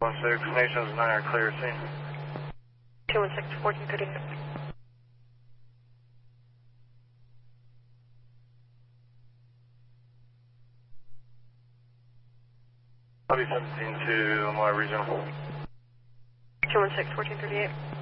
16, Nations 9 are clear, scene. 216, 1438. Copy 17 to Lamar Regional. 216, 1438.